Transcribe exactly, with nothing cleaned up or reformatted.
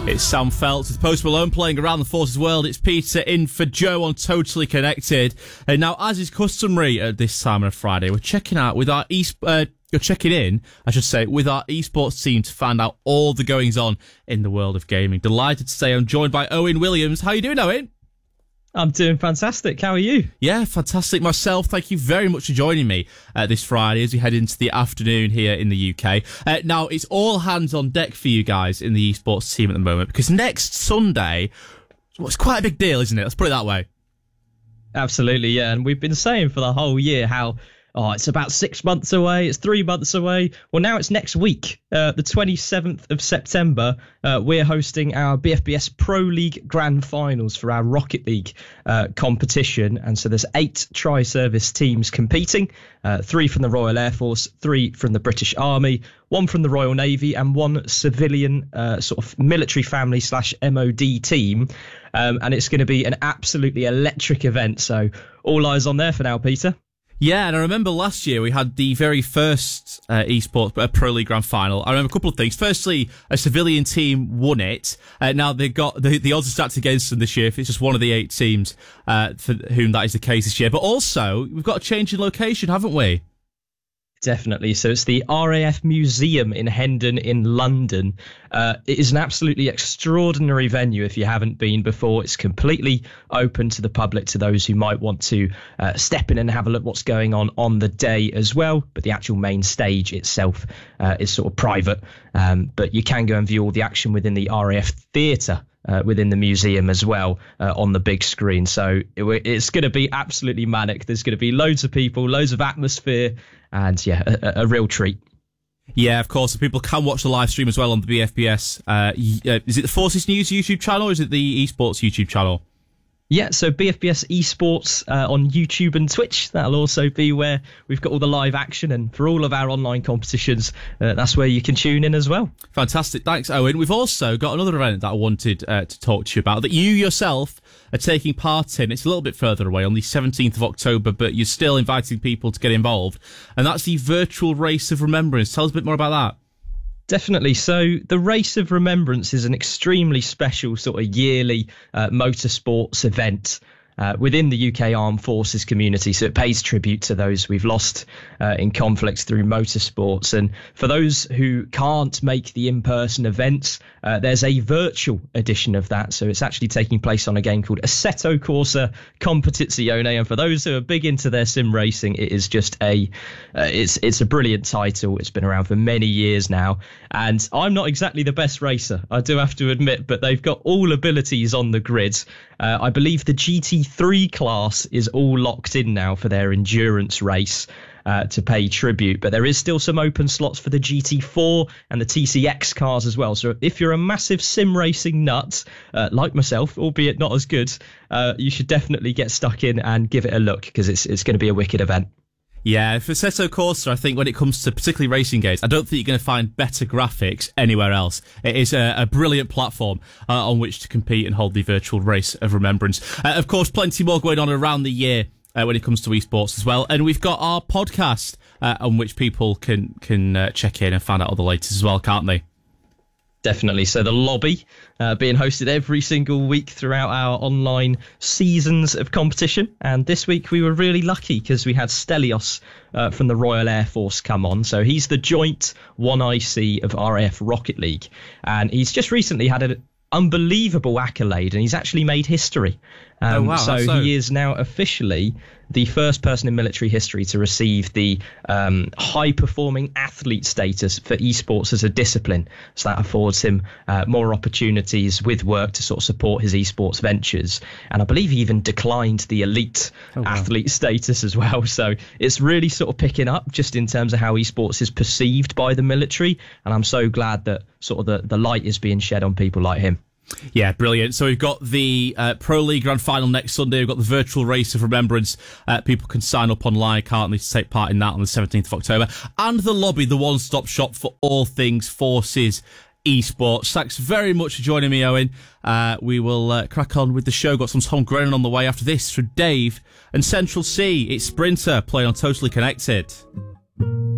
It's Sam Feltz with Post Malone playing Around the Forces World. It's Peter in for Joe on Totally Connected. And now, as is customary at this time on a Friday, we're checking out with our e uh, you're checking in, I should say, with our esports team to find out all the goings on in the world of gaming. Delighted to say I'm joined by Owen Williams. How are you doing, Owen? I'm doing fantastic. How are you? Yeah, fantastic myself. Thank you very much for joining me uh, this Friday as we head into the afternoon here in the U K. Uh, now, it's all hands on deck for you guys in the esports team at the moment, because next Sunday, well, it's quite a big deal, isn't it? Let's put it that way. Absolutely, yeah. And we've been saying for the whole year how, oh, it's about six months away, it's three months away. Well, now it's next week, uh, the twenty-seventh of September. Uh, we're hosting our B F B S Pro League Grand Finals for our Rocket League uh, competition. And so there's eight tri-service teams competing, uh, three from the Royal Air Force, three from the British Army, one from the Royal Navy and one civilian uh, sort of military family slash M O D team. Um, and it's going to be an absolutely electric event. So all eyes on there for now, Peter. Yeah, and I remember last year we had the very first uh, esports uh, Pro League Grand Final. I remember a couple of things. Firstly, a civilian team won it. Uh, now they got the, the odds are stacked against them this year if it's just one of the eight teams uh, for whom that is the case this year. But also, we've got a change in location, haven't we? Definitely. So it's the R A F Museum in Hendon in London. Uh, it is an absolutely extraordinary venue if you haven't been before. It's completely open to the public, to those who might want to uh, step in and have a look what's going on on the day as well. But the actual main stage itself uh, is sort of private. Um, but you can go and view all the action within the R A F Theatre. Uh, within the museum as well uh, on the big screen. So it, it's going to be absolutely manic. There's going to be loads of people, loads of atmosphere, and yeah, a, a real treat. Yeah, of course. People can watch the live stream as well on the B F B S. Uh, is it the Forces News YouTube channel or is it the esports YouTube channel? Yeah, so B F B S Esports uh, on YouTube and Twitch. That'll also be where we've got all the live action, and for all of our online competitions, uh, that's where you can tune in as well. Fantastic. Thanks, Owen. We've also got another event that I wanted uh, to talk to you about that you yourself are taking part in. It's a little bit further away, on the seventeenth of October, but you're still inviting people to get involved, and that's the Virtual Race of Remembrance. Tell us a bit more about that. Definitely. So the Race of Remembrance is an extremely special sort of yearly uh, motorsports event uh, within the U K Armed Forces community. So it pays tribute to those we've lost uh, in conflicts through motorsports. And for those who can't make the in-person events, uh, there's a virtual edition of that. So it's actually taking place on a game called Assetto Corsa Competizione. And for those who are big into their sim racing, it is just a uh, it's it's a brilliant title. It's been around for many years now. And I'm not exactly the best racer, I do have to admit, but they've got all abilities on the grid. Uh, I believe the G T three class is all locked in now for their endurance race uh, to pay tribute. But there is still some open slots for the G T four and the T C X cars as well. So if you're a massive sim racing nut, uh, like myself, albeit not as good, uh, you should definitely get stuck in and give it a look, because it's, it's going to be a wicked event. Yeah, for Assetto Corsa, I think when it comes to particularly racing games, I don't think you're going to find better graphics anywhere else. It is a, a brilliant platform uh, on which to compete and hold the Virtual Race of Remembrance. Uh, of course, plenty more going on around the year uh, when it comes to esports as well. And we've got our podcast uh, on which people can, can uh, check in and find out all the latest as well, can't they? Definitely. So the lobby uh, being hosted every single week throughout our online seasons of competition. And this week we were really lucky because we had Stelios uh, from the Royal Air Force come on. So he's the joint one I C of R A F Rocket League. And he's just recently had an unbelievable accolade, and he's actually made history. Um, oh, wow, so, so he is now officially the first person in military history to receive the um, high-performing athlete status for esports as a discipline. So that affords him uh, more opportunities with work to sort of support his esports ventures. And I believe he even declined the elite oh, wow. athlete status as well. So it's really sort of picking up just in terms of how esports is perceived by the military. And I'm so glad that sort of the, the light is being shed on people like him. Yeah, brilliant. So we've got the uh, Pro League Grand Final next Sunday. We've got the Virtual Race of Remembrance. Uh, people can sign up online, can't they, to take part in that on the seventeenth of October. And the lobby, the one-stop shop for all things Forces esports. Thanks very much for joining me, Owen. Uh, we will uh, crack on with the show. Got some Tom Grennan on the way after this from Dave and Central C. It's Sprinter playing on Totally Connected.